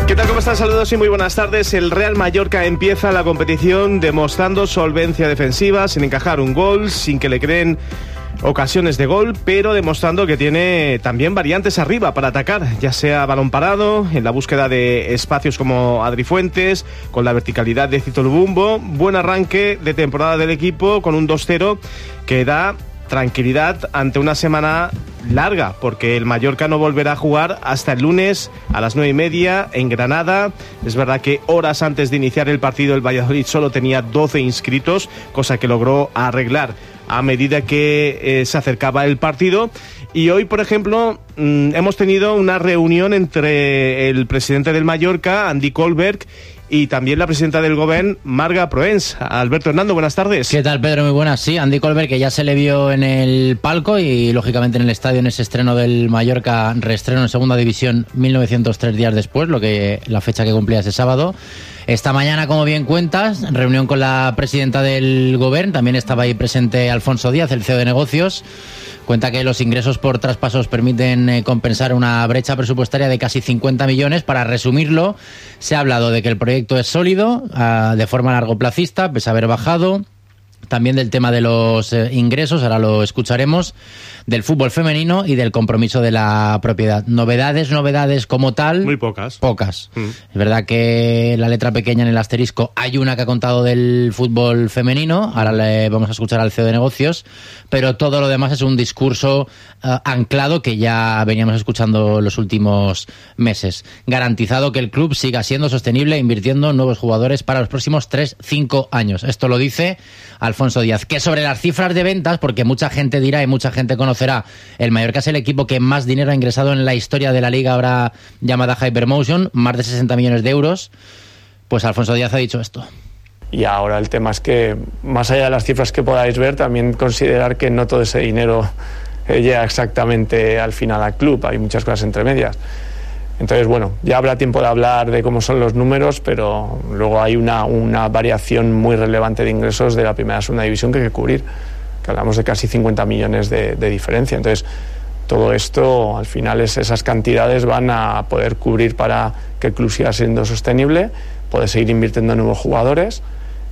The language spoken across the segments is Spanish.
¿Qué tal? ¿Cómo están? Saludos y muy buenas tardes. El Real Mallorca empieza la competición demostrando solvencia defensiva, sin encajar un gol, sin que le creen ocasiones de gol, pero demostrando que tiene también variantes arriba para atacar, ya sea balón parado, en la búsqueda de espacios como Adri Fuentes, con la verticalidad de Cito Lubumbo. Buen arranque de temporada del equipo con un 2-0 que da tranquilidad ante una semana larga, porque el Mallorca no volverá a jugar hasta el lunes a las 9:30 en Granada. Es verdad que horas antes de iniciar el partido el Valladolid solo tenía 12 inscritos, cosa que logró arreglar a medida que se acercaba el partido. Y hoy, por ejemplo, hemos tenido una reunión entre el presidente del Mallorca, Andy Kohlberg, y también la presidenta del Govern, Marga Proens. Alberto Hernando, buenas tardes. ¿Qué tal, Pedro? Muy buenas. Sí, Andy Kohlberg, que ya se le vio en el palco y lógicamente en el estadio en ese estreno del Mallorca, reestreno en segunda división 1903 días después, la fecha que cumplía ese sábado. Esta mañana, como bien cuentas, reunión con la presidenta del Govern, también estaba ahí presente Alfonso Díaz, el CEO de negocios. Cuenta que los ingresos por traspasos permiten compensar una brecha presupuestaria de casi 50 millones. Para resumirlo, se ha hablado de que el proyecto es sólido, de forma largoplacista, pese a haber bajado. También del tema de los ingresos, ahora lo escucharemos, del fútbol femenino y del compromiso de la propiedad. Novedades como tal. Muy pocas. Pocas. Es verdad que la letra pequeña en el asterisco hay una que ha contado del fútbol femenino, ahora le vamos a escuchar al CEO de negocios, pero todo lo demás es un discurso anclado que ya veníamos escuchando los últimos meses. Garantizado que el club siga siendo sostenible, invirtiendo en nuevos jugadores para los próximos 3-5 años. Esto lo dice Alfonso Díaz. Que sobre las cifras de ventas, porque mucha gente dirá y mucha gente conocerá, el Mallorca es el equipo que más dinero ha ingresado en la historia de la liga ahora llamada Hypermotion, más de 60 millones de euros, pues Alfonso Díaz ha dicho esto. Y ahora el tema es que, más allá de las cifras que podáis ver, también considerar que no todo ese dinero llega exactamente al final al club, hay muchas cosas entre medias. Entonces, bueno, ya habrá tiempo de hablar de cómo son los números, pero luego hay una variación muy relevante de ingresos de la primera a la segunda división que hay que cubrir, que hablamos de casi 50 millones de diferencia. Entonces, todo esto, al final, esas cantidades van a poder cubrir para que el club siga siendo sostenible, poder seguir invirtiendo en nuevos jugadores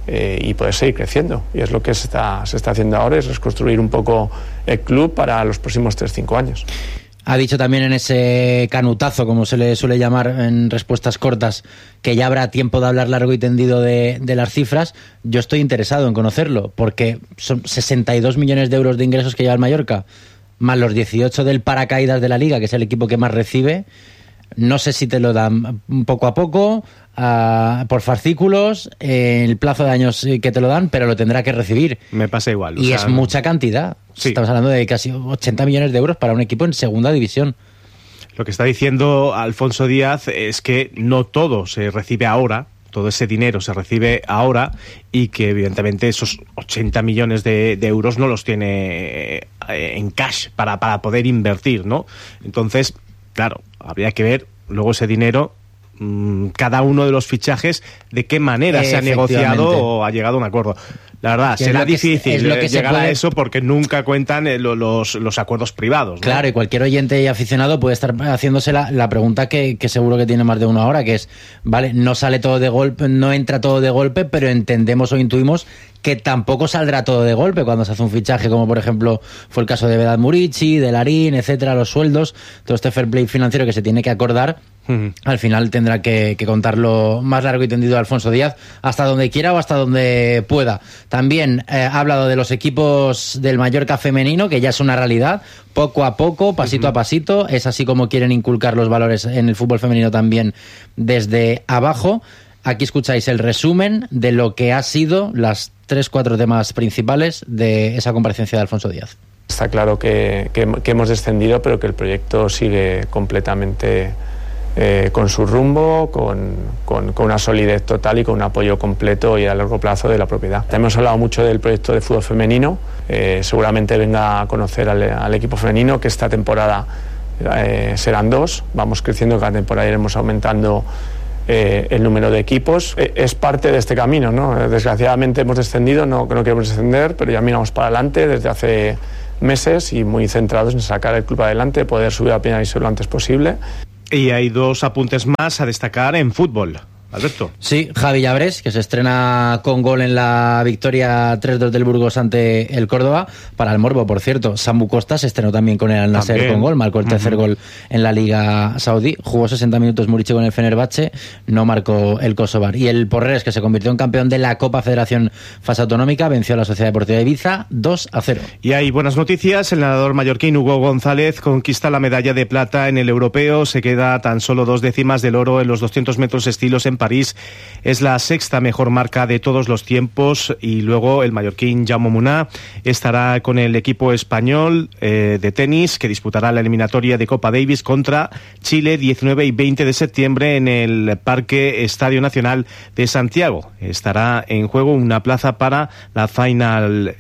y poder seguir creciendo. Y es lo que se está haciendo ahora, es reconstruir un poco el club para los próximos 3-5 años. Ha dicho también en ese canutazo, como se le suele llamar en respuestas cortas, que ya habrá tiempo de hablar largo y tendido de las cifras. Yo estoy interesado en conocerlo, porque son 62 millones de euros de ingresos que lleva el Mallorca, más los 18 del paracaídas de la Liga, que es el equipo que más recibe. No sé si te lo dan poco a poco, por fascículos, el plazo de años que te lo dan, pero lo tendrá que recibir. Me pasa igual. Y es mucha cantidad. Sí. Estamos hablando de casi 80 millones de euros para un equipo en segunda división. Lo que está diciendo Alfonso Díaz es que no todo se recibe ahora, todo ese dinero se recibe ahora, y que evidentemente esos 80 millones de euros no los tiene en cash para poder invertir, ¿no? Entonces, claro, habría que ver luego ese dinero, cada uno de los fichajes, de qué manera se ha negociado o ha llegado a un acuerdo. La verdad, será difícil llegar a eso, porque nunca cuentan los acuerdos privados, ¿no? Claro, y cualquier oyente y aficionado puede estar haciéndose la pregunta que seguro que tiene más de una hora, que es, vale, no sale todo de golpe, no entra todo de golpe, pero entendemos o intuimos que tampoco saldrá todo de golpe cuando se hace un fichaje, como por ejemplo fue el caso de Vedat Murici, de Larín, etcétera, los sueldos, todo este fair play financiero que se tiene que acordar. Al final tendrá que contarlo más largo y tendido Alfonso Díaz, hasta donde quiera o hasta donde pueda. También ha hablado de los equipos del Mallorca femenino, que ya es una realidad, poco a poco, pasito a pasito. Es así como quieren inculcar los valores en el fútbol femenino también desde abajo. Aquí escucháis el resumen de lo que ha sido las 3-4 temas principales de esa comparecencia de Alfonso Díaz. Está claro que hemos descendido, pero que el proyecto sigue completamente con su rumbo, con una solidez total y con un apoyo completo y a largo plazo de la propiedad. Hemos hablado mucho del proyecto de fútbol femenino, seguramente venga a conocer al equipo femenino, que esta temporada serán 2, vamos creciendo, cada temporada iremos aumentando el número de equipos. Es parte de este camino, ¿no? Desgraciadamente hemos descendido, no queremos descender, pero ya miramos para adelante desde hace meses y muy centrados en sacar el club adelante, poder subir a primera división lo antes posible. Y hay dos apuntes más a destacar en fútbol. Alberto. Sí, Javi Llabrés, que se estrena con gol en la victoria 3-2 del Burgos ante el Córdoba. Para el morbo, por cierto, Samu Costa se estrenó también con el Al-Nassr con gol, marcó el tercer gol en la Liga Saudí. Jugó 60 minutos Murici con el Fenerbahce, no marcó el Kosovar. Y el Porreres, que se convirtió en campeón de la Copa Federación Fase Autonómica, venció a la Sociedad Deportiva de Ibiza 2-0. Y hay buenas noticias. El nadador mallorquín Hugo González conquista la medalla de plata en el europeo. Se queda a tan solo 2 décimas del oro en los 200 metros estilos en París. Es la sexta mejor marca de todos los tiempos. Y luego el mallorquín Jaume Munar estará con el equipo español de tenis, que disputará la eliminatoria de Copa Davis contra Chile 19 y 20 de septiembre en el Parque Estadio Nacional de Santiago. Estará en juego una plaza para la final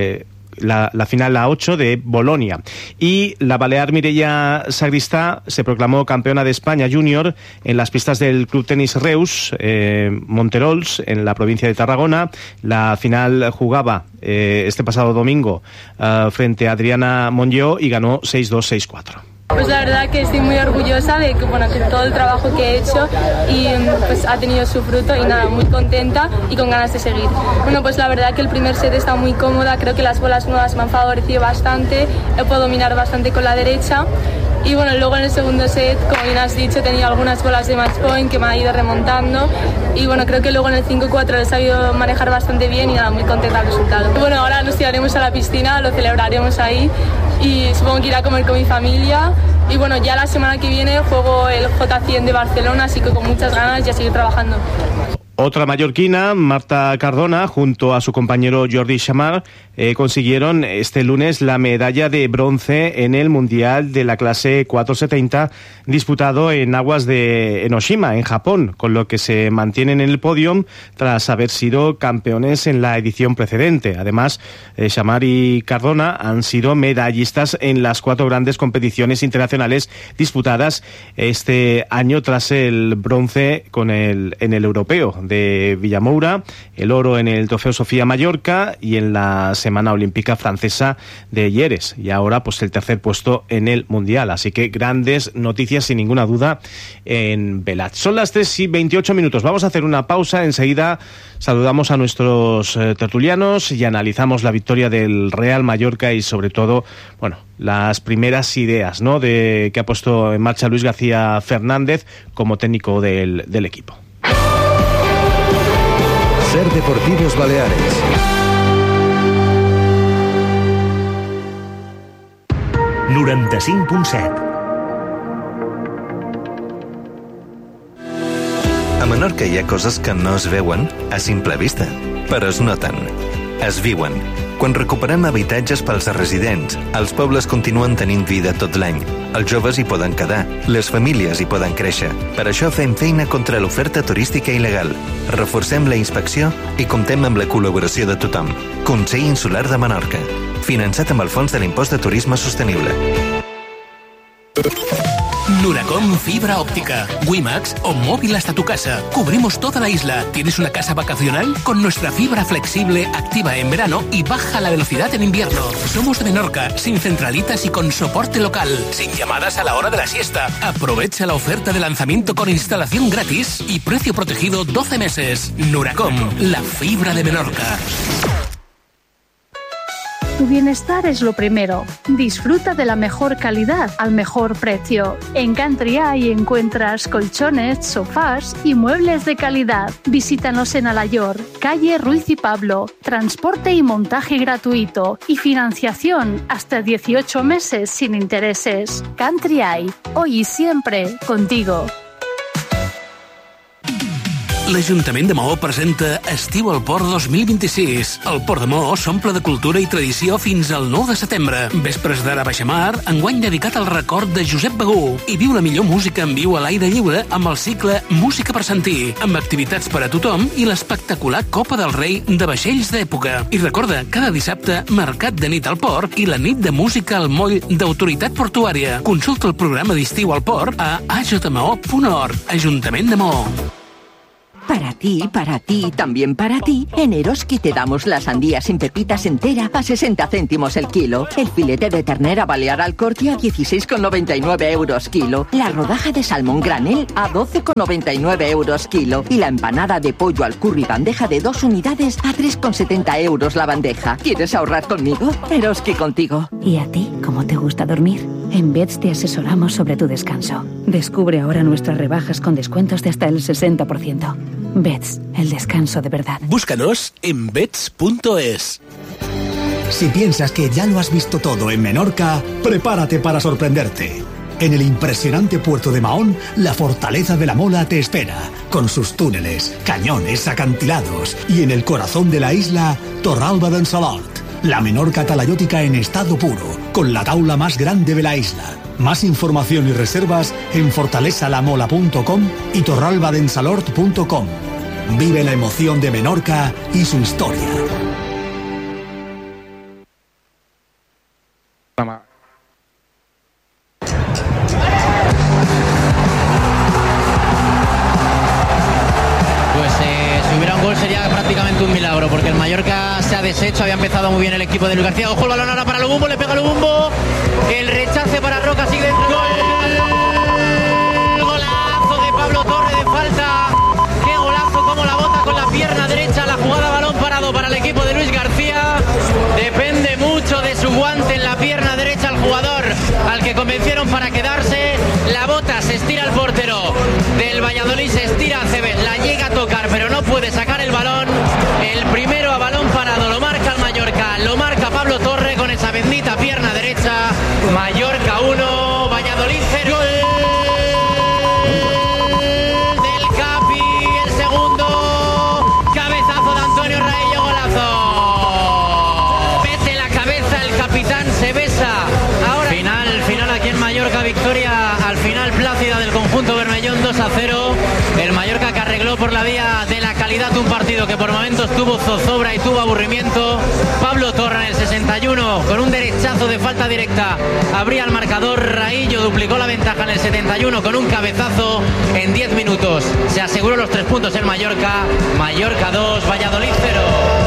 la final A8 de Bolonia. Y la balear Mireia Sagristá se proclamó campeona de España junior en las pistas del Club Tenis Reus Monterols, en la provincia de Tarragona. La final jugaba este pasado domingo frente a Adriana Mongeó y ganó 6-2, 6-4. Pues la verdad que estoy muy orgullosa de que, que todo el trabajo que he hecho y pues ha tenido su fruto y nada, muy contenta y con ganas de seguir. Bueno, pues la verdad que el primer set está muy cómoda, creo que las bolas nuevas me han favorecido bastante, he podido dominar bastante con la derecha. Y bueno, luego en el segundo set, como bien has dicho, he tenido algunas bolas de match point que me han ido remontando. Y bueno, creo que luego en el 5-4 lo he sabido manejar bastante bien y nada, muy contenta del resultado. Y bueno, ahora nos tiraremos a la piscina, lo celebraremos ahí y supongo que iré a comer con mi familia. Y bueno, ya la semana que viene juego el J100 de Barcelona, así que con muchas ganas y a seguir trabajando. Otra mallorquina, Marta Cardona, junto a su compañero Jordi Chamar, consiguieron este lunes la medalla de bronce en el Mundial de la clase 470 disputado en aguas de Enoshima, en Japón, con lo que se mantienen en el podium tras haber sido campeones en la edición precedente. Además, Chamar y Cardona han sido medallistas en las 4 grandes competiciones internacionales disputadas este año tras el bronce en el europeo de Villamoura, el oro en el Trofeo Sofía Mallorca y en la Semana Olímpica Francesa de Lleres. Y ahora pues el tercer puesto en el Mundial. Así que grandes noticias sin ninguna duda en Belat. Son las 3:28. Vamos a hacer una pausa. Enseguida saludamos a nuestros tertulianos y analizamos la victoria del Real Mallorca y sobre todo, las primeras ideas, ¿no?, que ha puesto en marcha Luis García Fernández como técnico del equipo. Ser Deportivos Baleares. A Menorca hi ha coses que no es veuen a simple vista, però es noten, es viuen. Quan recuperem habitatges pels residents, els pobles continuen tenint vida tot l'any. Els joves hi poden quedar, les famílies hi poden créixer. Per això fem feina contra l'oferta turística il·legal. Reforcem la inspecció i comptem amb la col·laboració de tothom. Consell Insular de Menorca. Finançat amb el Fons de l'Impost de Turisme Sostenible. Nuracom Fibra Óptica, WiMAX o móvil hasta tu casa. Cubrimos toda la isla. ¿Tienes una casa vacacional? Con nuestra fibra flexible, activa en verano y baja la velocidad en invierno. Somos de Menorca, sin centralitas y con soporte local, sin llamadas a la hora de la siesta. Aprovecha la oferta de lanzamiento con instalación gratis y precio protegido 12 meses. Nuracom, la fibra de Menorca. Tu bienestar es lo primero. Disfruta de la mejor calidad al mejor precio. En Country Eye encuentras colchones, sofás y muebles de calidad. Visítanos en Alayor, calle Ruiz y Pablo. Transporte y montaje gratuito y financiación hasta 18 meses sin intereses. Country Eye, hoy y siempre contigo. L'Ajuntament de Maó presenta Estiu al Port 2026. El Port de Maó s'omple de cultura i tradició fins al 9 de setembre. Vespres d'ara baixamar, enguany dedicat al record de Josep Begú. I viu la millor música en viu a l'aire lliure amb el cicle Música per sentir, amb activitats per a tothom i l'espectacular Copa del Rei de vaixells d'època. I recorda, cada dissabte, mercat de nit al port i la nit de música al moll d'Autoritat Portuària. Consulta el programa d'estiu al port a ajmao.org. Ajuntament de Maó. Para ti, también para ti, en Eroski te damos la sandía sin pepitas entera a 60 céntimos el kilo, el filete de ternera balear al corte a 16,99 euros kilo, la rodaja de salmón granel a 12,99 euros kilo y la empanada de pollo al curry bandeja de 2 unidades a 3,70 euros la bandeja. ¿Quieres ahorrar conmigo? Eroski contigo. ¿Y a ti cómo te gusta dormir? En Beds te asesoramos sobre tu descanso. Descubre ahora nuestras rebajas con descuentos de hasta el 60%. Beds, el descanso de verdad. Búscanos en beds.es. Si piensas que ya lo has visto todo en Menorca, prepárate para sorprenderte. En el impresionante puerto de Mahón, la Fortaleza de la Mola te espera, con sus túneles, cañones, acantilados y en el corazón de la isla, Torralba d'en Salort, la Menorca talayótica en estado puro, con la taula más grande de la isla. Más información y reservas en fortalezalamola.com y torralbadensalort.com. Vive la emoción de Menorca y su historia. Si hubiera un gol sería prácticamente un milagro, porque el Mallorca se ha deshecho, había empezado muy bien el equipo de Luis García. Ojo el balón ahora para Lubumbo, le pega Lubumbo, el rechace para Roca, sigue dentro. Golazo de Pablo Torre de falta. Qué golazo, como la bota con la pierna derecha, la jugada balón parado para el equipo de Luis García. Depende mucho de su guante en la pierna derecha el jugador al que convencieron para quedarse. La bota, se estira el portero del Valladolid, se estira Aceves, la llega a tocar pero no puede sacar el balón. El primero a balón parado lo marca el Mallorca, lo marca Pablo Torre con esa bendita pierna derecha. Mallorca 1, Valladolid 0. Del Capi, el segundo, cabezazo de Antonio Raillo, golazo. Mete la cabeza el capitán, se besa. Ahora final aquí en Mallorca, victoria al final plácida del conjunto Bermellón 2-0. El Mallorca que arregló por la vía de la calidad un partido que por momentos tuvo zozobra y tuvo aburrimiento. Pablo Torre en el 61 con un derechazo de falta directa abría el marcador. Raillo duplicó la ventaja en el 71 con un cabezazo. En 10 minutos se aseguró los 3 puntos el Mallorca. Mallorca 2, Valladolid 0.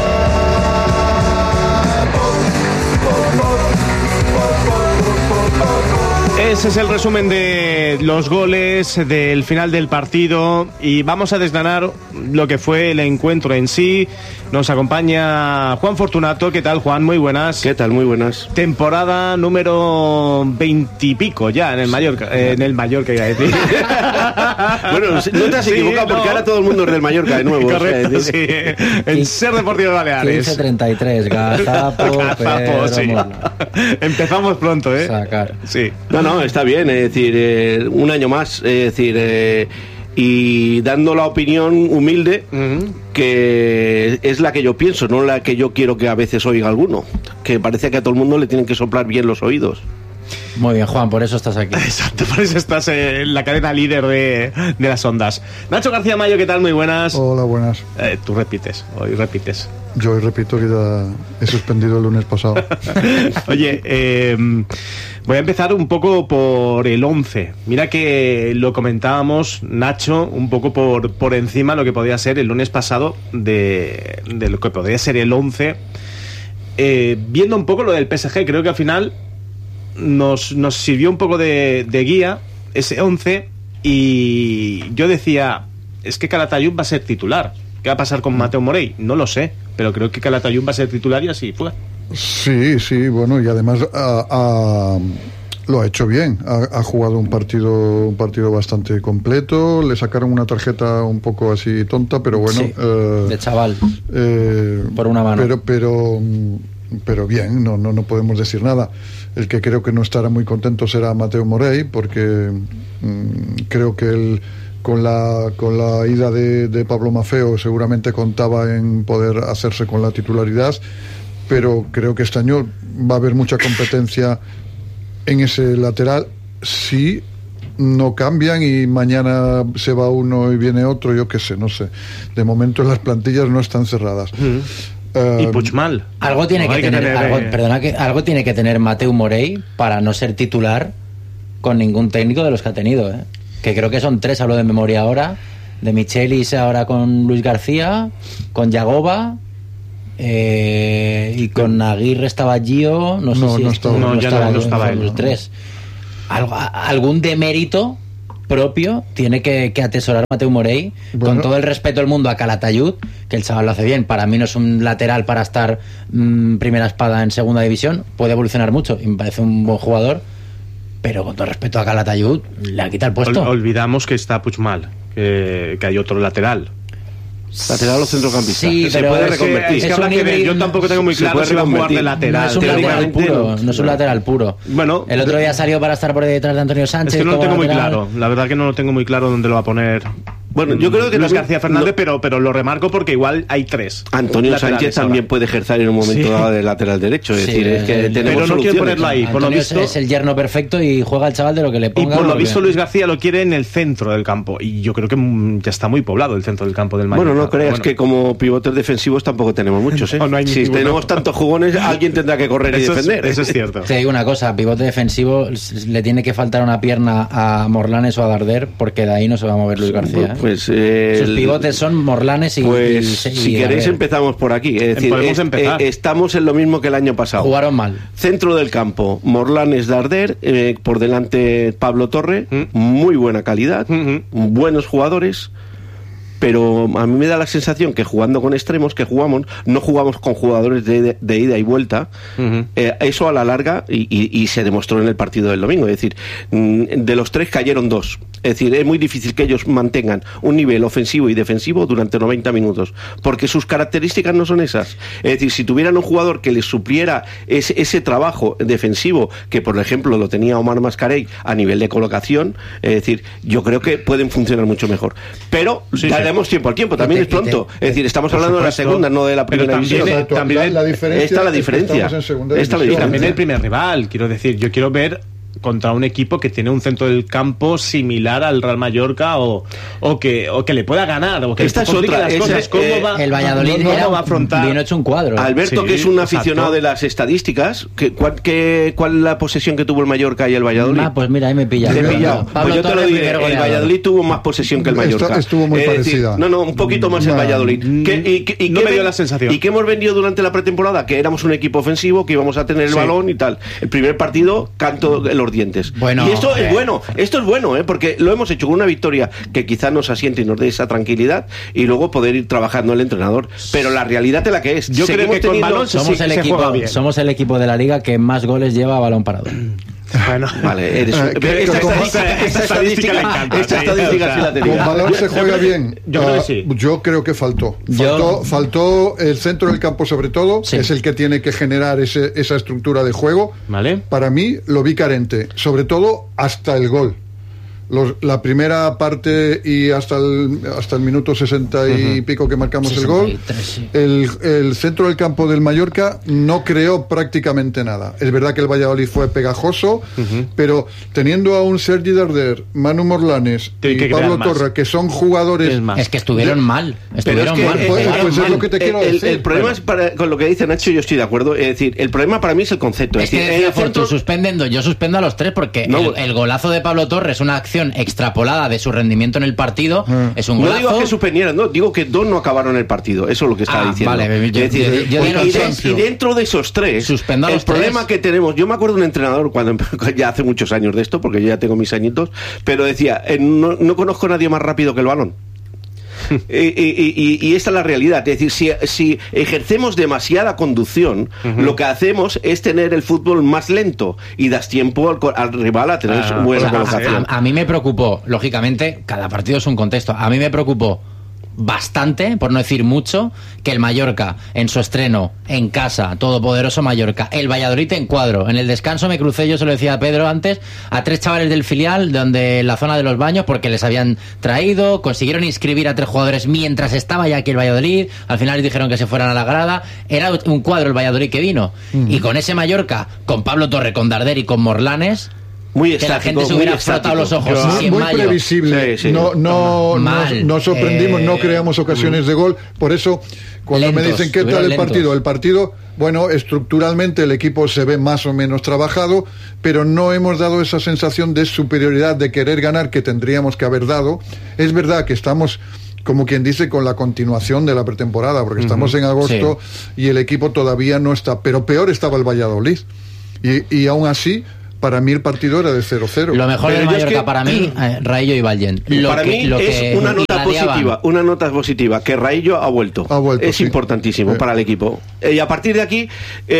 Ese es el resumen de los goles del final del partido y vamos a desgranar lo que fue el encuentro en sí. Nos acompaña Juan Fortunato. ¿Qué tal, Juan? Muy buenas. ¿Qué tal? Muy buenas. Temporada número 20 y pico ya en el Mallorca. En el Mallorca, iba a decir. Bueno, no te has equivocado porque ahora todo el mundo es del Mallorca de nuevo. Correcto, sí. En Ser Deportivo de Baleares. 15-33, Gazapo, sí. Empezamos pronto, ¿eh? Sacar. Sí. No, está bien, es decir, un año más, es decir, y dando la opinión humilde que es la que yo pienso, no la que yo quiero que a veces oiga alguno, que parece que a todo el mundo le tienen que soplar bien los oídos. Muy bien, Juan, por eso estás aquí. Exacto, por eso estás en la cadena líder de las ondas. Nacho García Mayo, ¿qué tal? Muy buenas. Hola, buenas. Tú repites, hoy repites. Yo hoy repito que ya he suspendido el lunes pasado. Oye, voy a empezar un poco por el 11. Mira que lo comentábamos, Nacho, un poco por encima lo que podía ser el lunes pasado de lo que podría ser el 11. Viendo un poco lo del PSG, creo que al final nos sirvió un poco de guía ese 11 y yo decía, es que Calatayud va a ser titular. ¿Qué va a pasar con Mateu Morey? No lo sé, pero creo que Calatayud va a ser titular y así fue. Sí, bueno, y además lo ha hecho bien. Ha jugado un partido bastante completo. Le sacaron una tarjeta un poco así tonta, pero bueno. Sí, de chaval. Por una mano. Pero bien, no podemos decir nada. El que creo que no estará muy contento será Mateu Morey, porque creo que él, con la ida de Pablo Maffeo, seguramente contaba en poder hacerse con la titularidad, pero creo que este año va a haber mucha competencia en ese lateral. Si no cambian y mañana se va uno y viene otro, yo qué sé, no sé. De momento las plantillas no están cerradas. Y Puigmal. Algo tiene algo tiene que tener Mateu Morey para no ser titular con ningún técnico de los que ha tenido, que creo que son 3, hablo de memoria ahora, de Michelis ahora con Luis García, con Yagoba, y con Aguirre estaba Gio, no estaba él, los tres. Algún demérito propio tiene que atesorar Mateu Morey, con todo el respeto del mundo a Calatayud, que el chaval lo hace bien. Para mí no es un lateral para estar primera espada en segunda división, puede evolucionar mucho y me parece un buen jugador, pero con todo respeto a Calatayud le ha quitado el puesto. Olvidamos que está Puigmal, que hay otro lateral. Lateral o centrocampista. Sí, se puede reconvertir. Es que habrá que ver. Yo tampoco tengo muy claro si va a jugar de lateral. No es un lateral puro. No es un lateral puro. Bueno, el otro día salió para estar por detrás de Antonio Sánchez. Es que no lo tengo muy lateral. claro. La verdad que no lo tengo muy claro dónde lo va a poner. Bueno, yo creo que no es García Fernández, pero lo remarco porque igual hay tres. Antonio Sánchez también puede ejercer en un momento dado de lateral derecho. Es decir, es que tenemos pero no quiero ponerlo ahí. Por lo visto, es el yerno perfecto y juega el chaval de lo que le ponga. Y por lo visto Luis García lo quiere en el centro del campo. Y yo creo que ya está muy poblado el centro del campo del Mallorca. Bueno, no creas que como pivotes defensivos tampoco tenemos muchos. No hay si tenemos tantos jugones, alguien tendrá que correr y defender. Eso es cierto. Te digo una cosa, pivote defensivo le tiene que faltar una pierna a Morlanes o a Darder, porque de ahí no se va a mover Luis García. Pues sus pivotes son Morlanes y... Pues si queréis empezamos por aquí. Es decir, estamos en lo mismo que el año pasado. Jugaron mal. Centro del campo, Morlanes, Darder, por delante Pablo Torre, muy buena calidad, buenos jugadores, pero a mí me da la sensación que jugando con extremos que no jugamos con jugadores de ida y vuelta. Eso a la larga, y se demostró en el partido del domingo, es decir, de los tres cayeron dos. Es decir, es muy difícil que ellos mantengan un nivel ofensivo y defensivo durante 90 minutos, porque sus características no son esas. Es decir, si tuvieran un jugador que les supliera ese trabajo defensivo, que por ejemplo lo tenía Omar Mascarell a nivel de colocación, es decir, yo creo que pueden funcionar mucho mejor. Pero daremos tiempo al tiempo, también es pronto. Es decir, estamos hablando de la segunda, no de la primera división. También la diferencia. Esta es la diferencia. Y también el primer rival, quiero decir, yo quiero ver contra un equipo que tiene un centro del campo similar al Real Mallorca o que le pueda ganar, o que esta es otra, el Valladolid ¿cómo va a afrontar? Vino hecho un cuadro. Alberto, que es un aficionado de las estadísticas, ¿cuál es la posesión que tuvo el Mallorca y el Valladolid? Pues mira, ahí me pilla. Pues yo te lo diré, el Valladolid tuvo más posesión que el Mallorca. Estuvo muy parecida. Un poquito más el Valladolid. No me dio la sensación. ¿Y qué hemos vendido durante la pretemporada? Que éramos un equipo ofensivo, que íbamos a tener el balón y tal. El primer partido, canto los dientes. Bueno, y esto es bueno, porque lo hemos hecho con una victoria que quizás nos asiente y nos dé esa tranquilidad, y luego poder ir trabajando el entrenador. Pero la realidad es la que es. Yo creo que con balón somos el equipo de la liga que más goles lleva a balón parado. Bueno, vale, esta estadística le encanta. Esta estadística sí la tenía. Con balón se juega bien. Yo creo que sí. Yo creo que faltó el centro del campo, sobre todo, es el que tiene que generar esa estructura de juego. Vale. Para mí lo vi carente, sobre todo hasta el gol. La primera parte y hasta el minuto 60 y pico que marcamos 63, el gol, el centro del campo del Mallorca no creó prácticamente nada. Es verdad que el Valladolid fue pegajoso, pero teniendo a un Sergi Darder, Manu Morlanes y Pablo Torre, que son jugadores... Es que estuvieron mal. Pues es lo que te quiero decir. El problema es, con lo que dice Nacho, yo estoy de acuerdo. Es decir, el problema para mí es el concepto. Es que yo suspendo a los tres porque el golazo de Pablo Torre es una acción extrapolada de su rendimiento en el partido. Es un golazo. No digo que suspendieran, digo que dos no acabaron el partido. Eso es lo que estaba diciendo. Vale, y dentro de esos tres, el problema que tenemos, yo me acuerdo de un entrenador ya hace muchos años de esto, porque yo ya tengo mis añitos, pero decía, no conozco a nadie más rápido que el balón. y esta es la realidad. Es decir, si ejercemos demasiada conducción, lo que hacemos es tener el fútbol más lento y das tiempo al rival a tener buena colocación. A mí me preocupó, lógicamente, cada partido es un contexto. A mí me preocupó bastante, por no decir mucho, que el Mallorca en su estreno en casa, todopoderoso Mallorca, el Valladolid en cuadro. En el descanso me crucé, yo se lo decía a Pedro antes, a 3 chavales del filial donde en la zona de los baños, porque les habían traído, consiguieron inscribir a 3 jugadores mientras estaba ya aquí el Valladolid, al final les dijeron que se fueran a la grada. Era un cuadro el Valladolid que vino, y con ese Mallorca, con Pablo Torre, con Darder y con Morlanes, Muy que la estático, gente se hubiera frotado los ojos así en muy mayo. previsible. Sí, sí. Nos sorprendimos, no creamos ocasiones de gol. Por eso, cuando lentos, me dicen qué tal el lentos. partido, bueno, estructuralmente el equipo se ve más o menos trabajado, pero no hemos dado esa sensación de superioridad, de querer ganar que tendríamos que haber dado. Es verdad que estamos, como quien dice, con la continuación de la pretemporada, porque estamos en agosto y el equipo todavía no está, pero peor estaba el Valladolid. Y aún así, para mí el partido era de 0-0. Lo mejor del Mallorca para mí, Raillo y Vallén. Para mí es una nota positiva, que Raillo ha vuelto. Es importantísimo para el equipo. Y a partir de aquí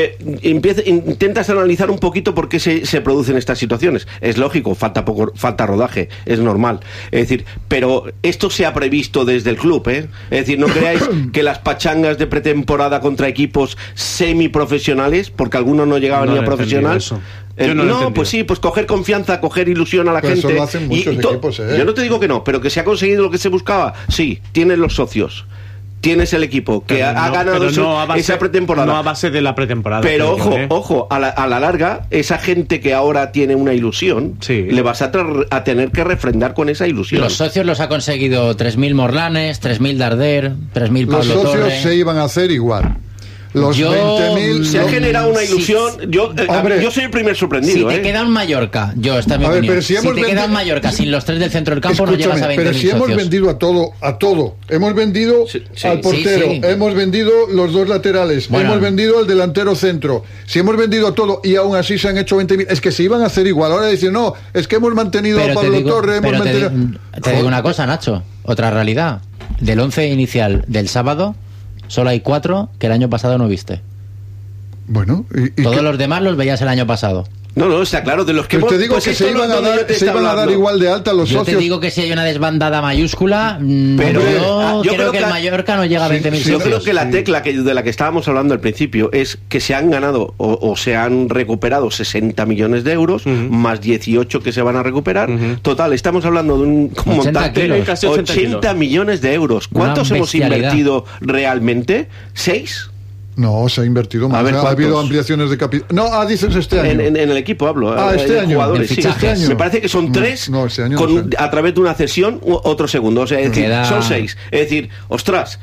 intentas analizar un poquito por qué se producen estas situaciones. Es lógico, falta rodaje, es normal. Es decir, pero esto se ha previsto desde el club, ¿eh? Es decir, no creáis que las pachangas de pretemporada contra equipos semiprofesionales, porque algunos no llegaban ni a profesional. Pues sí, pues coger confianza, coger ilusión a la gente. Eso lo hacen muchos equipos, ¿eh? Yo no te digo que no, pero que se ha conseguido lo que se buscaba. Sí, tienes los socios, tienes el equipo que ha ganado esa pretemporada. No a base de la pretemporada. Pero ojo, a la larga, esa gente que ahora tiene una ilusión, le vas a tener que refrendar con esa ilusión. Los socios los ha conseguido 3.000 Morlanes, 3.000 Darder, 3.000 Pablo Los socios Torre. se iban a hacer igual. Los 20.000 se ha generado una ilusión. Yo soy el primer sorprendido. Si te queda un Mallorca, esta es mi opinión. Pero si te queda un Mallorca sin los tres del centro del campo, no llegas a 20.000 pero si hemos vendido a todo. Hemos vendido al portero, hemos vendido los dos laterales, hemos vendido al delantero centro. Si hemos vendido a todo y aún así se han hecho 20.000, es que se iban a hacer igual. Ahora dicen, no, es que hemos mantenido a Pablo Torre, Te digo una cosa, Nacho, otra realidad. Del 11 inicial del sábado, solo hay 4 que el año pasado no viste. Bueno, todos los demás los veías el año pasado. No, está claro, de los que te digo que se iban a dar igual de alta los socios. Yo te digo que si hay una desbandada mayúscula, pero yo creo que el Mallorca no llega a 20.000 socios. Yo creo que la tecla de la que estábamos hablando al principio es que se han ganado o se han recuperado 60 millones de euros, más 18 que se van a recuperar. Total, estamos hablando de un montante de 80 millones de euros. ¿Cuántos hemos invertido realmente? ¿6? No, se ha invertido más. Ha habido ampliaciones de capital. No, dices este año. En el equipo hablo. Este año. Jugadores, este año. Me parece que son 3 a través de una cesión otro segundo. O sea, es decir, son 6. Es decir, ostras,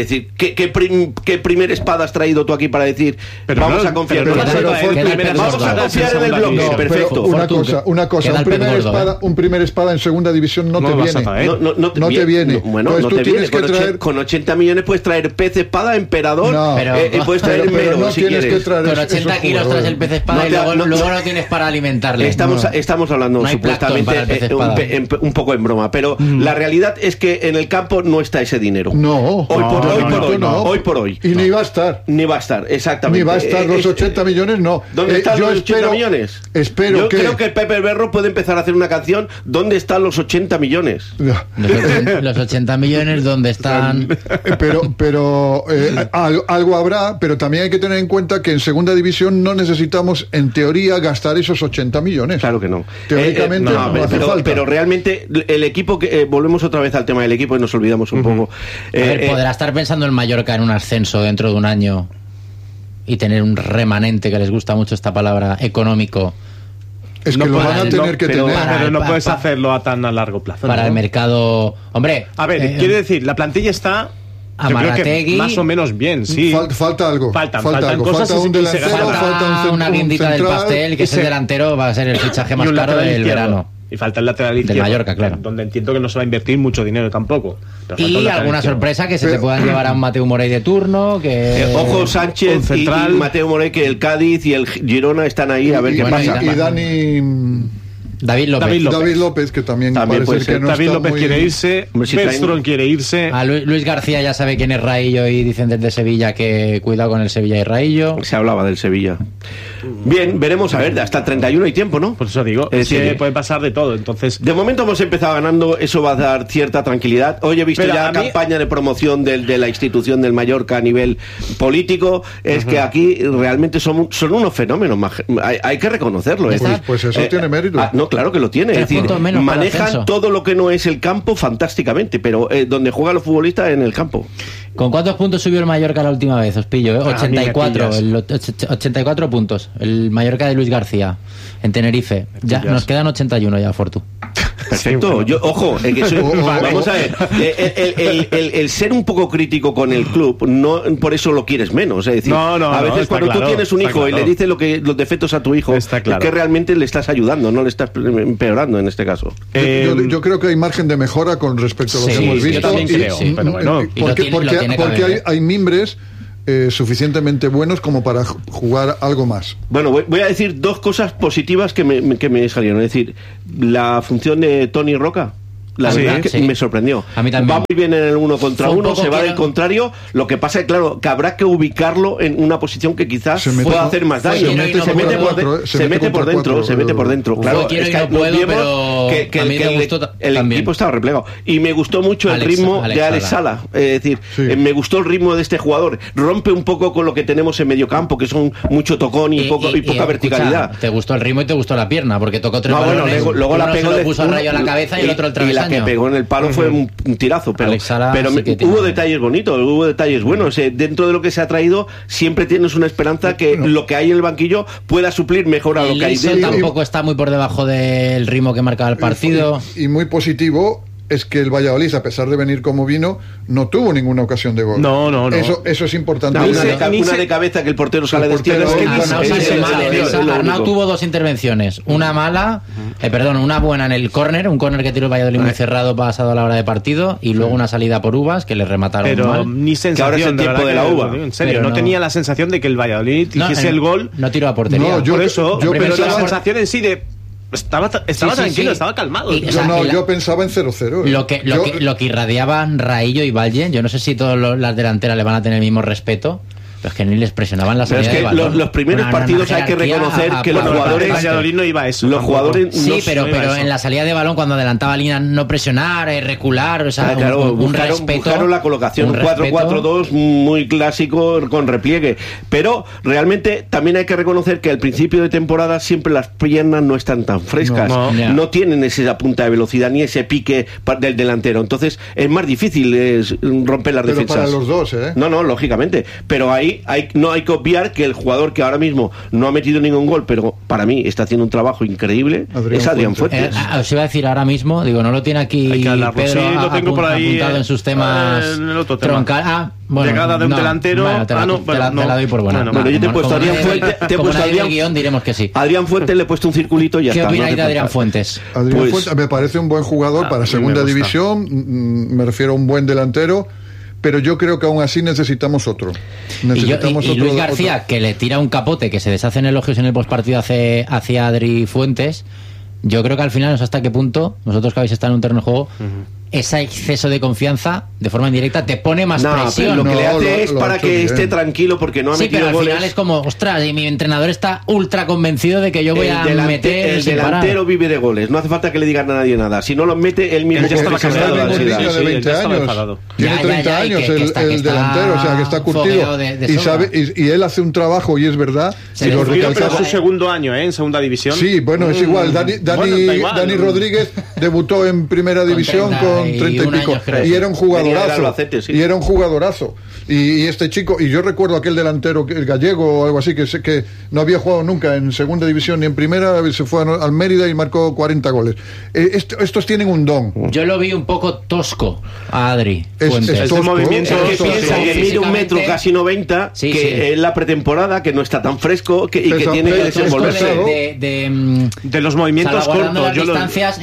¿qué primer espada has traído tú aquí para decir vamos a confiar en el bloque? Perfecto. Una cosa. Un primer espada en segunda división no te viene. No te viene. Bueno, no te viene. Con 80 millones puedes traer pez espada, emperador. Puedes traer mero, si quieres. Con 80 kilos traes el pez espada y luego no tienes para alimentarle. Estamos hablando supuestamente un poco en broma, pero la realidad es que en el campo no está ese dinero. Hoy por hoy. Y ni va a estar. Exactamente. Ni va a estar los 80 millones, no. ¿Dónde están los 80 millones? Creo que el Pepe Berro puede empezar a hacer una canción. ¿Dónde están los 80 millones? Los 80 millones, ¿dónde están? Pero algo habrá, pero también hay que tener en cuenta que en segunda división no necesitamos, en teoría, gastar esos 80 millones. Claro que no. Teóricamente no hace falta. Pero realmente el equipo, volvemos otra vez al tema del equipo y nos olvidamos un poco. ¿Podrá estar pensando el Mallorca en un ascenso dentro de un año y tener un remanente, que les gusta mucho esta palabra, económico? Es que lo van a tener que tener. Pero no puedes hacerlo a tan a largo plazo. Para el mercado... Hombre... A ver, quiero decir, la plantilla está... Amarategui, más o menos bien, sí. Falta algo. Faltan cosas. Falta un delantero, falta una guindita del pastel, que ese delantero va a ser el fichaje más caro del verano. Y falta el lateral izquierdo, del Mallorca, claro. Donde entiendo que no se va a invertir mucho dinero tampoco. Y alguna sorpresa que se te puedan llevar a un Mateu Morey de turno. Ojo, Sánchez y Mateu Morey, que el Cádiz y el Girona están ahí a ver qué pasa. Y Dani... David López, que también parece que no David está López muy... quiere irse, Bestron quiere irse. Luis García ya sabe quién es Raillo y dicen desde Sevilla que cuidado con el Sevilla y Raillo. Se hablaba del Sevilla. Bien, veremos, a ver, hasta el 31 hay tiempo, ¿no? Por eso digo, es que puede pasar de todo, entonces... De momento hemos empezado ganando, eso va a dar cierta tranquilidad. Hoy he visto ya campaña de promoción de la institución del Mallorca a nivel político, es que aquí realmente son unos fenómenos, hay que reconocerlo. Pues eso tiene mérito. No, claro que lo tiene, es decir, manejan todo lo que no es el campo fantásticamente, pero donde juegan los futbolistas en el campo. ¿Con cuántos puntos subió el Mallorca la última vez? Os pillo, 84, 84 puntos. El Mallorca de Luis García en Tenerife. Ya nos quedan 81 ya, Fortu. Perfecto. Yo, ojo, vamos a ver. El ser un poco crítico con el club, no por eso lo quieres menos. Es decir, a veces cuando tú tienes un hijo y le dices los defectos a tu hijo, es que realmente le estás ayudando, no le estás empeorando en este caso. Yo creo que hay margen de mejora con respecto a lo que hemos visto. Yo también creo, pero bueno. Porque hay mimbres suficientemente buenos como para jugar algo más. Bueno, voy a decir dos cosas positivas que me salieron. Es decir, la función de Toni Roca, la verdad es que me sorprendió. A mí también. Va muy bien en el 1 contra 1, se va del contrario. Lo que pasa es, claro, que habrá que ubicarlo en una posición que quizás pueda hacer más daño. Se mete por dentro. Claro, es que el equipo estaba replegado. Y me gustó mucho el ritmo de Alex Sala. Es decir, me gustó el ritmo de este jugador. Rompe un poco con lo que tenemos en medio campo, que son mucho tocón y poca verticalidad. Te gustó el ritmo y te gustó la pierna, porque tocó 3 balones. Luego la pegó, le puso a Rayo a la cabeza y el otro el travesaño. Que pegó en el palo fue un tirazo, pero hubo detalles bonitos, hubo detalles buenos. Dentro de lo que se ha traído siempre tienes una esperanza que lo que hay en el banquillo pueda suplir mejor a lo que hay dentro. Tampoco está muy por debajo del ritmo que marcaba el partido. Y muy positivo es que el Valladolid, a pesar de venir como vino, no tuvo ninguna ocasión de gol. No. Eso es importante. Una de cabeza que el portero sale de izquierda. Arnau tuvo 2 intervenciones. Una mala, una buena en el córner, un córner que tiró el Valladolid muy cerrado pasado a la hora de partido, y luego una salida por Uvas que le remataron mal. Ni sensación, que ahora es el tiempo de la uva. En serio, no tenía la sensación de que el Valladolid hiciese el gol. No tiró a portería. Pero la sensación en sí de... Estaba tranquilo, estaba calmado. Yo pensaba en 0-0. Lo que irradiaban Raillo y Valle, yo no sé si todas las delanteras le van a tener el mismo respeto, pero es que ni les presionaban la salida de balón. Los primeros partidos hay que reconocer que los jugadores... Valladolid no iba a eso. Los jugadores pero en la salida de balón, cuando adelantaba línea, no presionar, recular, o sea, un respeto. Buscaron la colocación, un 4-4-2 muy clásico con repliegue. Pero realmente también hay que reconocer que al principio de temporada siempre las piernas no están tan frescas. No tienen esa punta de velocidad ni ese pique del delantero. Entonces es más difícil romper las defensas. Pero para los dos, No, lógicamente. Pero ahí no hay que obviar que el jugador que ahora mismo no ha metido ningún gol, pero para mí está haciendo un trabajo increíble, es Adrián Fuentes. Os iba a decir ahora mismo, no lo tiene aquí Pedro, lo tengo por ahí apuntado en sus temas troncal. Llegada de un delantero. Te la doy por buena. Bueno, yo te he puesto Adrián Fuentes. Como nadie el guión, diremos que sí. Adrián Fuentes le he puesto un circulito y ya está. ¿Qué opináis de Adrián Fuentes? Adrián Fuentes me parece un buen jugador para segunda división. Me refiero a un buen delantero. Pero yo creo que aún así necesitamos otro. Y Luis García, que le tira un capote, que se deshace en elogios en el postpartido hacia Adri Fuentes. Yo creo que al final, no sé hasta qué punto, vosotros que habéis estado en un terreno de juego, ese exceso de confianza, de forma indirecta, te pone más presión. Lo que le hace es para que esté tranquilo, porque no ha metido pero al goles. final es como, ostras, y mi entrenador está ultra convencido de que yo voy a meter. El delantero vive de goles, no hace falta que le digan a nadie nada. Si no los mete, él mismo ya estaba cansado de 20 años. Tiene 30 años el delantero, o sea, que está curtido. Y sabe, y él hace un trabajo, y es verdad. Pero es su segundo año, en segunda división. Sí, bueno, es igual. Dani Rodríguez debutó en primera división con 30 y pico, y era un jugadorazo. Y este chico, y yo recuerdo aquel delantero, el gallego o algo así, que no había jugado nunca en segunda división ni en primera, se fue al Mérida y marcó 40 goles. Estos tienen un don. Yo lo vi un poco tosco a Adri Fuentes. Es movimiento que piensa que mide 1 metro, casi 90, que es la pretemporada, que no está tan fresco y que tiene que desenvolverse. De los movimientos cortos. Las distancias,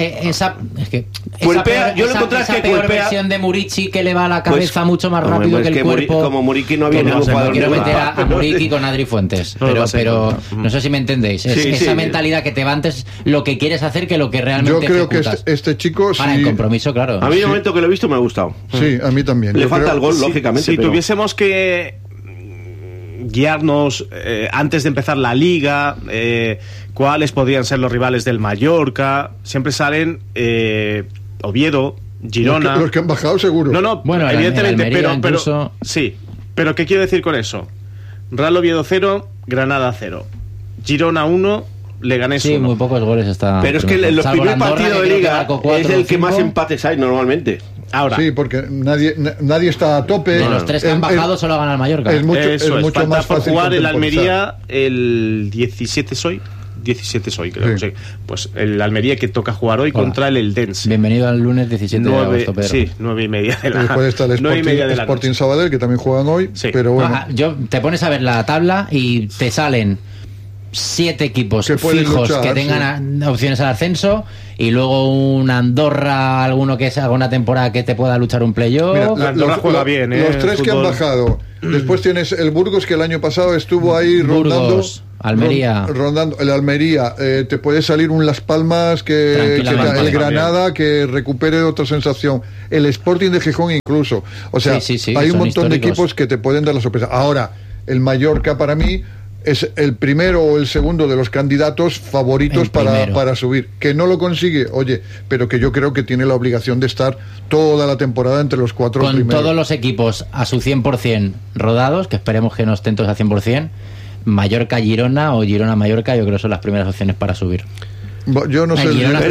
esa peor versión de Muriqui, que le va a la cabeza mucho más rápido que el cuerpo. Como Muriqui no había ningún jugador. No quiero meter a Muriqui con Adri Fuentes, pero no sé si me entendéis. Esa mentalidad que te va antes lo que quieres hacer que lo que realmente yo creo ejecutas. Que este chico para el compromiso, claro. A mí en el momento que lo he visto me ha gustado. Sí, a mí también. Le falta el gol, lógicamente. Si tuviésemos que guiarnos antes de empezar la liga, cuáles podrían ser los rivales del Mallorca, siempre salen Oviedo, Girona. Los que han bajado seguro. No, bueno, evidentemente, pero sí. Pero ¿qué quiero decir con eso? Real Oviedo 0, Granada 0, Girona 1, Leganés 1. Sí, muy pocos goles está. Pero es que los primeros partidos de liga es el que más empates hay normalmente. Ahora. Sí, porque nadie está a tope. De los 3 que han bajado solo gana el Mallorca. Es mucho más fácil jugar el Almería el 17 creo. Sí. Pues el Almería que toca jugar hoy contra el Eldense. Bienvenido al lunes 17 de agosto, Pedro. Sí, 9:30 de la Después está el Sporting Sabadell, que también juegan hoy, pero bueno. Te pones a ver la tabla y te salen 7 equipos fijos que tengan opciones al ascenso, y luego un Andorra, alguno que haga una temporada que te pueda luchar un playoff. Mira, Andorra juega bien, los 3 que han bajado. Después tienes el Burgos, que el año pasado estuvo ahí rondando. Almería. Rondando. El Almería. Te puede salir un Las Palmas, el Granada, que recupere otra sensación. El Sporting de Gijón incluso. O sea, hay un montón de equipos que te pueden dar la sorpresa. Ahora, el Mallorca para mí es el primero o el segundo de los candidatos favoritos para subir. Que no lo consigue, oye, pero que yo creo que tiene la obligación de estar toda la temporada entre los 4 primeros. Con todos los equipos a su 100% rodados, que esperemos que no estén todos a 100%, Mallorca-Girona o Girona-Mallorca, yo creo que son las primeras opciones para subir. Yo no sé. Girona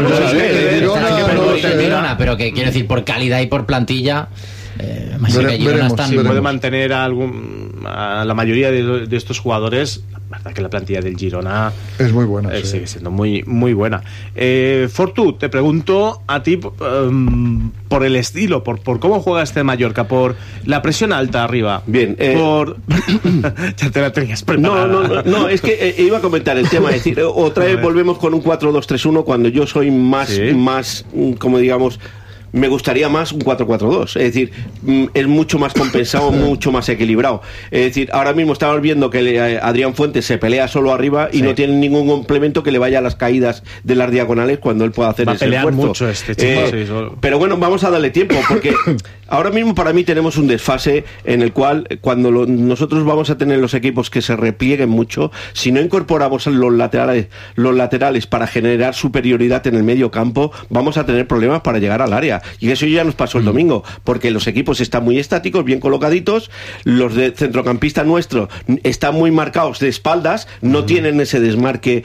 pero que quiero decir, por calidad y por plantilla, puede mantener a la mayoría de estos jugadores. La verdad que la plantilla del Girona es muy buena, sigue siendo muy, muy buena. Fortu, te pregunto a ti por el estilo, por cómo juega este Mallorca, por la presión alta arriba. Bien, ya te la tenías preparada. No, es que iba a comentar el tema, es decir, otra vez volvemos con un 4-2-3-1 cuando yo soy más como digamos, me gustaría más un 4-4-2, es decir, es mucho más compensado, mucho más equilibrado. Es decir, ahora mismo estamos viendo que Adrián Fuentes se pelea solo arriba y no tiene ningún complemento que le vaya a las caídas de las diagonales cuando él pueda hacer ese esfuerzo. Va a pelear mucho este chico. Pero bueno, vamos a darle tiempo, porque ahora mismo para mí tenemos un desfase en el cual cuando nosotros vamos a tener los equipos que se replieguen mucho, si no incorporamos los laterales para generar superioridad en el medio campo, vamos a tener problemas para llegar al área. Y eso ya nos pasó el domingo, porque los equipos están muy estáticos, bien colocaditos, los de centrocampista nuestro están muy marcados de espaldas, no tienen ese desmarque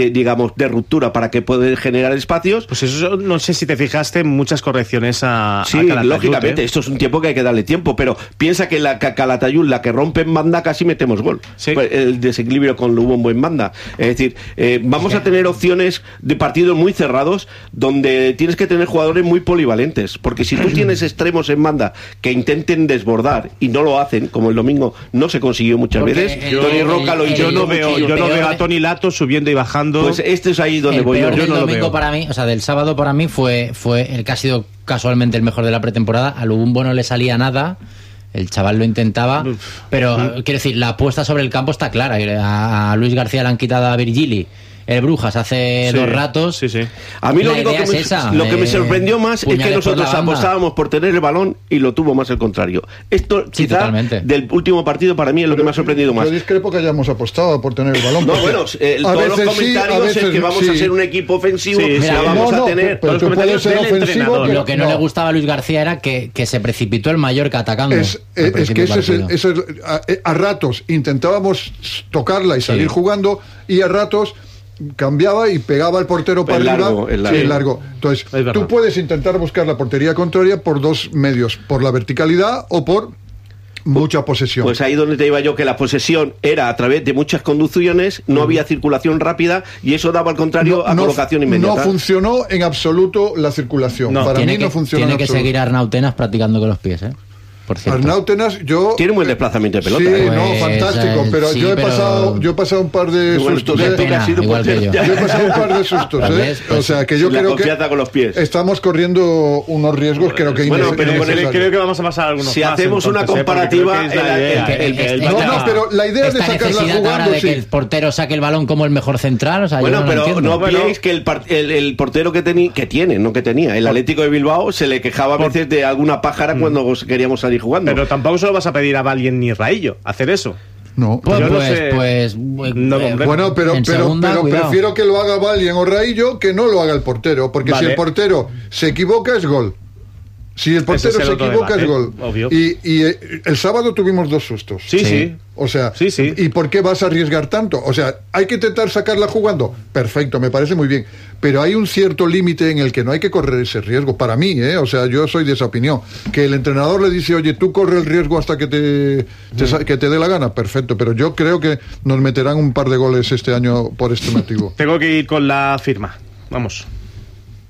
de ruptura para que puedan generar espacios. Pues eso, no sé si te fijaste, muchas correcciones a Calatayud, lógicamente, esto es un tiempo que hay que darle tiempo, pero piensa que Calatayud, la que rompe en banda, casi metemos gol. Pues el desequilibrio con Lubombo en banda. Es decir, vamos a tener opciones de partidos muy cerrados, donde tienes que tener jugadores muy polivalentes, porque si tú tienes extremos en banda que intenten desbordar y no lo hacen, como el domingo no se consiguió muchas veces, Tony Roca lo yo no veo a Tony Lato subiendo y bajando. Pues este es ahí donde voy yo. El domingo para mí, o sea, del sábado para mí fue el que ha sido casualmente el mejor de la pretemporada. A Lubumbo no le salía nada. El chaval lo intentaba, pero quiero decir, la apuesta sobre el campo está clara. A Luis García le han quitado a Virgili el Brujas hace 2 ratos. A mí lo único que me sorprendió más es que nosotros apostábamos por tener el balón y lo tuvo más el contrario. Esto quizá del último partido para mí es lo que me ha sorprendido más. Yo discrepo que hayamos apostado por tener el balón. No, bueno, todos los comentarios es que vamos a ser un equipo ofensivo, vamos a tener todos los comentarios del entrenador. Lo que no le gustaba a Luis García era que se precipitó el Mallorca atacando. Es que eso a ratos intentábamos tocarla y salir jugando, y a ratos cambiaba y pegaba al portero para arriba, el largo. Entonces, tú puedes intentar buscar la portería contraria por 2 medios, por la verticalidad o por mucha posesión. Pues ahí donde te iba yo, que la posesión era a través de muchas conducciones, no había circulación rápida y eso daba al contrario a colocación inmediata. No funcionó en absoluto la circulación. Para mí no funcionó. Tiene que seguir Arnau Tenas practicando con los pies, Arnau Tenas, tiene un buen desplazamiento de pelota. Sí, fantástico, pero yo he pasado un par de sustos. Yo he pasado un par de sustos, o sea, que yo creo que con los pies. Estamos corriendo unos riesgos, creo que creo que vamos a pasar algunos si hacemos una comparativa, pero la idea es de sacarla jugando, de que el portero saque el balón como el mejor central, pero no olvidéis que el portero que tenía el Atlético de Bilbao se le quejaba a veces de alguna pájara cuando queríamos salir jugando. Pero tampoco se lo vas a pedir a Valien ni Raillo hacer eso. No. Bueno, pero prefiero que lo haga Valien o Raillo que no lo haga el portero, porque si el portero se equivoca es gol. Si el portero se equivoca es gol. Obvio. Y el sábado tuvimos 2 sustos. Sí. O sea, sí. ¿Y por qué vas a arriesgar tanto? O sea, ¿hay que intentar sacarla jugando? Perfecto, me parece muy bien. Pero hay un cierto límite en el que no hay que correr ese riesgo. Para mí, o sea, yo soy de esa opinión. Que el entrenador le dice, oye, tú corre el riesgo hasta que te dé la gana. Perfecto, pero yo creo que nos meterán un par de goles este año por este motivo. Tengo que ir con la firma. Vamos.